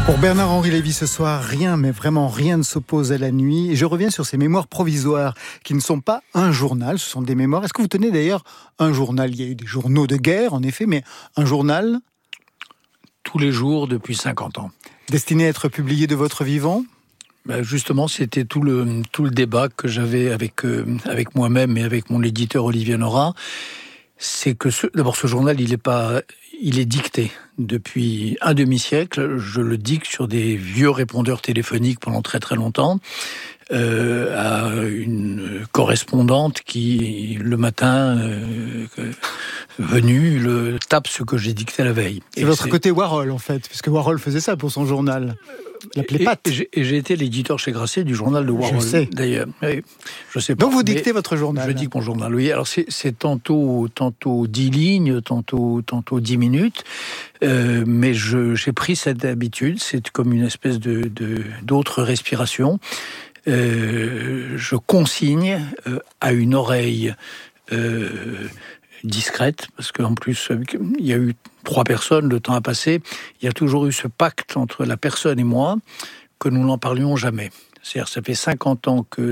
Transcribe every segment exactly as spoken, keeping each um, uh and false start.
Pour Bernard-Henri Lévy ce soir, rien, mais vraiment rien ne s'oppose à la nuit. Et je reviens sur ces mémoires provisoires qui ne sont pas un journal, ce sont des mémoires. Est-ce que vous tenez d'ailleurs un journal ? Il y a eu des journaux de guerre, en effet, mais un journal ? Tous les jours depuis cinquante ans. Destiné à être publié de votre vivant ? Ben justement, c'était tout le, tout le débat que j'avais avec, euh, avec moi-même et avec mon éditeur Olivier Nora. C'est que ce, d'abord ce journal, il est pas, il est dicté depuis un demi-siècle. Je le dicte sur des vieux répondeurs téléphoniques pendant très très longtemps euh, à une correspondante qui le matin euh, venue le tape ce que j'ai dicté la veille. C'est et votre c'est... côté Warhol en fait, puisque Warhol faisait ça pour son journal. Et, et, j'ai, et j'ai été l'éditeur chez Grasset du journal de Warhol. Je sais. D'ailleurs. Oui, je sais pas. Donc vous dictez votre journal. Je dicte mon journal, oui. Alors c'est, c'est tantôt, tantôt dix lignes, tantôt, tantôt dix minutes. Euh, mais je, j'ai pris cette habitude. C'est comme une espèce de, de d'autre respiration. Euh, je consigne euh, à une oreille euh, discrète, parce qu'en plus, il y a eu trois personnes, le temps a passé, il y a toujours eu ce pacte entre la personne et moi, que nous n'en parlions jamais. C'est-à-dire, ça fait cinquante ans que,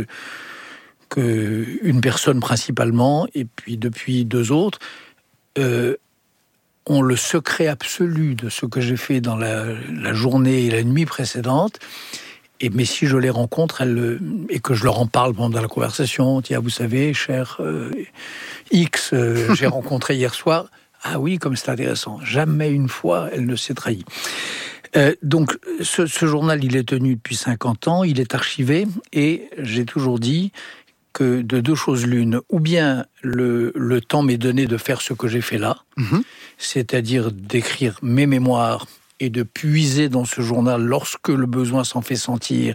que une personne principalement, et puis depuis deux autres, euh, ont le secret absolu de ce que j'ai fait dans la, la journée et la nuit précédente. Et mais si je les rencontre, elles, et que je leur en parle pendant la conversation, tiens, vous savez, cher euh, X, euh, j'ai rencontré hier soir. Ah oui, comme c'est intéressant. Jamais une fois, elle ne s'est trahie. Euh, donc, ce, ce journal, il est tenu depuis cinquante ans, il est archivé, et j'ai toujours dit que de deux choses l'une, ou bien le, le temps m'est donné de faire ce que j'ai fait là, mm-hmm. c'est-à-dire d'écrire mes mémoires et de puiser dans ce journal lorsque le besoin s'en fait sentir